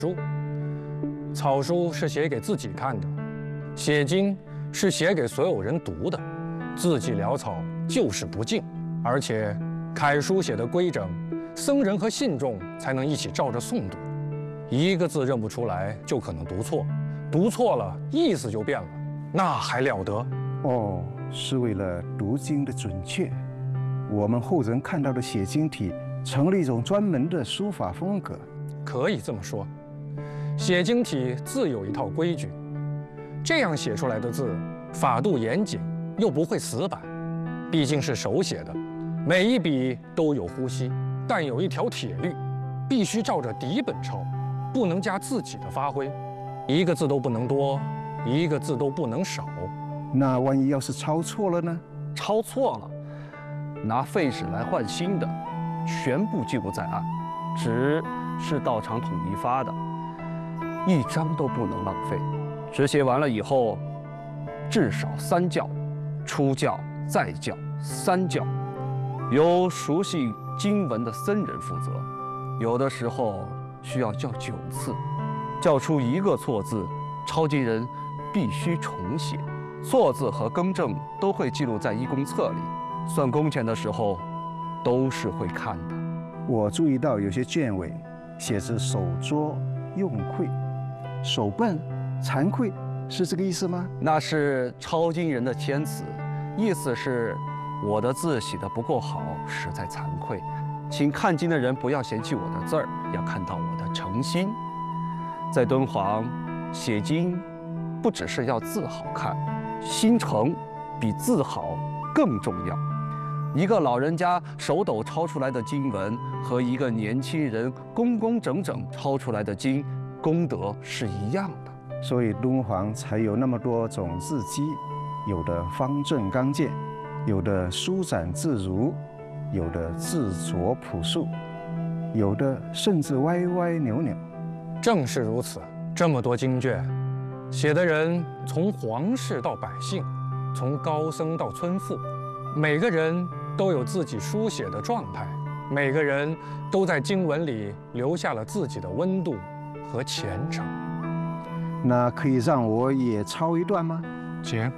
书，草书是写给自己看的，写经是写给所有人读的。字迹潦草就是不敬，而且楷书写的规整，僧人和信众才能一起照着诵读。一个字认不出来就可能读错，读错了意思就变了，那还了得？ 哦，是为了读经的准确，我们后人看到的写经体成了一种专门的书法风格。 可以这么说，写经体自有一套规矩，这样写出来的字法度严谨，又不会死板。毕竟是手写的，每一笔都有呼吸，但有一条铁律，必须照着底本抄，不能加自己的发挥，一个字都不能多，一个字都不能少。 那万一要是抄错了呢？ 抄错了，拿废纸来换新的，全部记录在案。纸是道场统一发的，一张都不能浪费。纸写完了以后，至少3校，初校、再校、3校，由熟悉经文的僧人负责。有的时候需要校9次，校出一个错字，抄经人必须重写。错字和更正都会记录在义工册里，算工钱的时候都是会看的。 我注意到有些卷尾写着手拙用愧，手笨惭愧，是这个意思吗？ 那是抄经人的谦词，意思是我的字写得不够好，实在惭愧，请看经的人不要嫌弃我的字儿，要看到我的诚心。在敦煌写经不只是要字好看，心诚比字好更重要。一个老人家手抖抄出来的经文和一个年轻人工工整整抄出来的经，功德是一样的。 所以敦煌才有那么多种字迹，有的方正刚健，有的舒展自如，有的自着朴素，有的甚至歪歪扭扭。 正是如此，这么多经卷，写的人从皇室到百姓，从高僧到村妇，每个人都有自己书写的状态，每个人都在经文里留下了自己的温度和虔诚。 那可以让我也抄一段吗？ 请。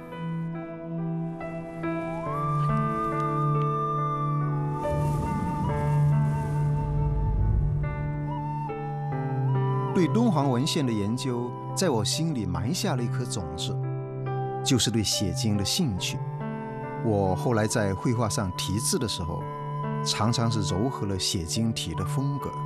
对敦煌文献的研究，在我心里埋下了一颗种子，就是对写经的兴趣。我后来在绘画上题字的时候，常常是糅合了写经体的风格。